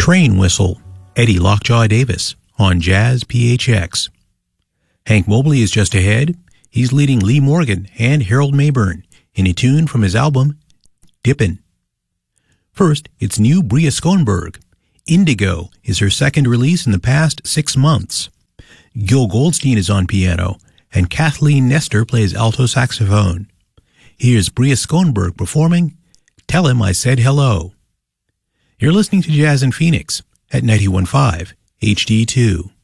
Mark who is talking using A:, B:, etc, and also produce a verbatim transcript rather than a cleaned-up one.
A: Train Whistle, Eddie Lockjaw Davis, on Jazz P H X. Hank Mobley is just ahead. He's leading Lee Morgan and Harold Mayburn in a tune from his album, Dippin'. First, it's new Bria Schoenberg. Indigo is her second release in the past six months. Gil Goldstein is on piano, and Kathleen Nestor plays alto saxophone. Here's Bria Schoenberg performing Tell Him I Said Hello. You're listening to Jazz in Phoenix at ninety-one point five H D two.